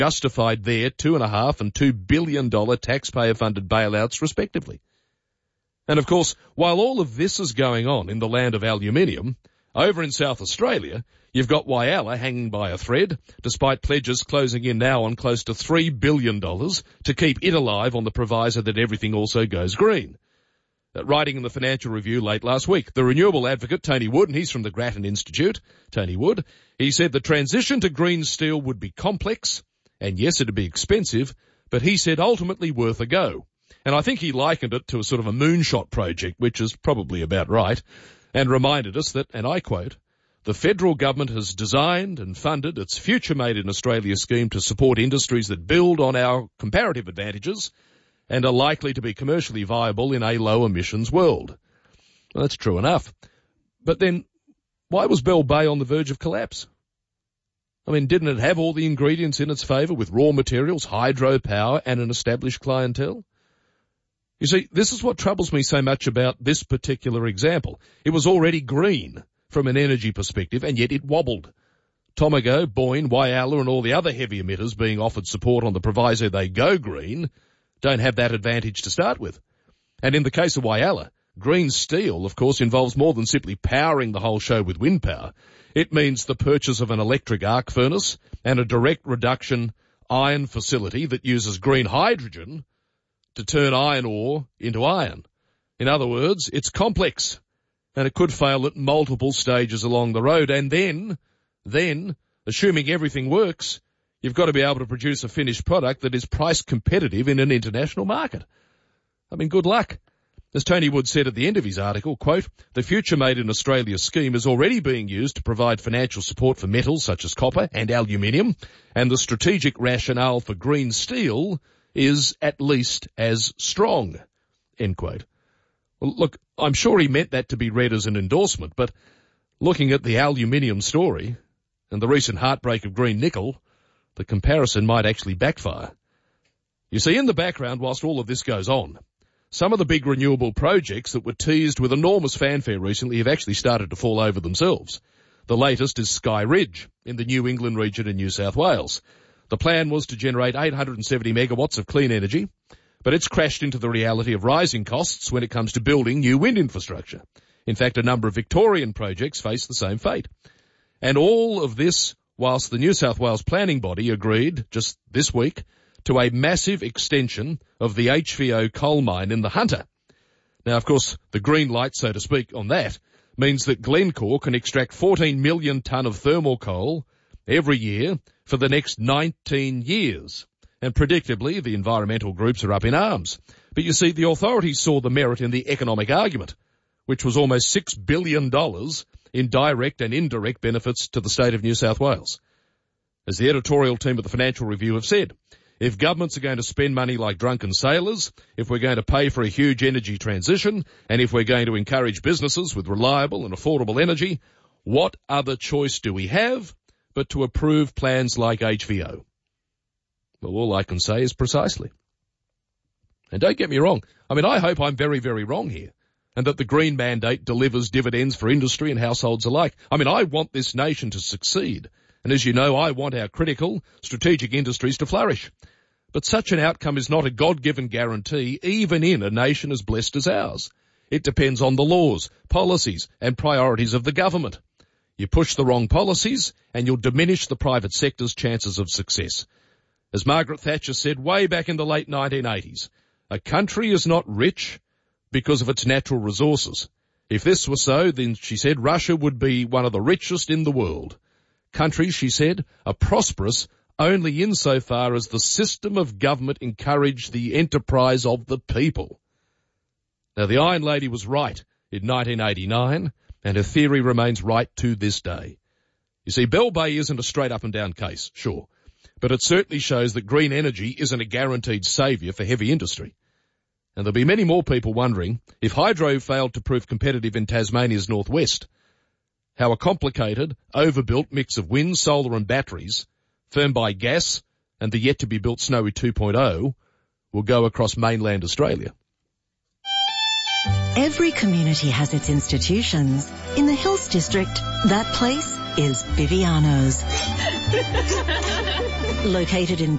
justified their $2.5 and $2 billion taxpayer-funded bailouts, respectively. And of course, while all of this is going on in the land of aluminium, over in South Australia, you've got Whyalla hanging by a thread, despite pledges closing in now on close to $3 billion to keep it alive on the proviso that everything also goes green. Writing in the Financial Review late last week, the renewable advocate Tony Wood, and he's from the Grattan Institute, Tony Wood, he said the transition to green steel would be complex, and yes, it'd be expensive, but he said ultimately worth a go. And I think he likened it to a sort of a moonshot project, which is probably about right, and reminded us that, and I quote, the federal government has designed and funded its Future Made in Australia scheme to support industries that build on our comparative advantages and are likely to be commercially viable in a low-emissions world. Well, that's true enough. But then, why was Bell Bay on the verge of collapse? I mean, didn't it have all the ingredients in its favour with raw materials, hydropower, and an established clientele? You see, this is what troubles me so much about this particular example. It was already green from an energy perspective, and yet it wobbled. Tomago, Boyne, Whyalla, and all the other heavy emitters being offered support on the proviso they go green don't have that advantage to start with. And in the case of Whyalla, green steel, of course, involves more than simply powering the whole show with wind power. It means the purchase of an electric arc furnace and a direct reduction iron facility that uses green hydrogen to turn iron ore into iron. In other words, it's complex, and it could fail at multiple stages along the road. And then, assuming everything works, you've got to be able to produce a finished product that is price competitive in an international market. I mean, good luck. As Tony Wood said at the end of his article, quote, the Future Made in Australia scheme is already being used to provide financial support for metals such as copper and aluminium, and the strategic rationale for green steel is at least as strong, end quote. Well, look, I'm sure he meant that to be read as an endorsement, but looking at the aluminium story and the recent heartbreak of green nickel, the comparison might actually backfire. You see, in the background, whilst all of this goes on, some of the big renewable projects that were teased with enormous fanfare recently have actually started to fall over themselves. The latest is Sky Ridge in the New England region in New South Wales. The plan was to generate 870 megawatts of clean energy, but it's crashed into the reality of rising costs when it comes to building new wind infrastructure. In fact, a number of Victorian projects face the same fate. And all of this whilst the New South Wales planning body agreed just this week to a massive extension of the HVO coal mine in the Hunter. Now, of course, the green light, so to speak, on that means that Glencore can extract 14 million tonne of thermal coal every year for the next 19 years. And predictably, the environmental groups are up in arms. But you see, the authorities saw the merit in the economic argument, which was almost $6 billion in direct and indirect benefits to the state of New South Wales. As the editorial team of the Financial Review have said, if governments are going to spend money like drunken sailors, if we're going to pay for a huge energy transition, and if we're going to encourage businesses with reliable and affordable energy, what other choice do we have but to approve plans like HVO? Well, all I can say is precisely. And don't get me wrong. I mean, I hope I'm very, very wrong here, and that the green mandate delivers dividends for industry and households alike. I mean, I want this nation to succeed. And as you know, I want our critical, strategic industries to flourish. But such an outcome is not a God-given guarantee, even in a nation as blessed as ours. It depends on the laws, policies, and priorities of the government. You push the wrong policies, and you'll diminish the private sector's chances of success. As Margaret Thatcher said way back in the late 1980s, a country is not rich because of its natural resources. If this were so, then, she said, Russia would be one of the richest in the world. Countries, she said, are prosperous only insofar as the system of government encouraged the enterprise of the people. Now, the Iron Lady was right in 1989, and her theory remains right to this day. You see, Bell Bay isn't a straight up and down case, sure, but it certainly shows that green energy isn't a guaranteed saviour for heavy industry. And there'll be many more people wondering if hydro failed to prove competitive in Tasmania's northwest, how a complicated, overbuilt mix of wind, solar and batteries, firmed by gas and the yet-to-be-built Snowy 2.0, will go across mainland Australia. Every community has its institutions. In the Hills District, that place is Viviano's. Located in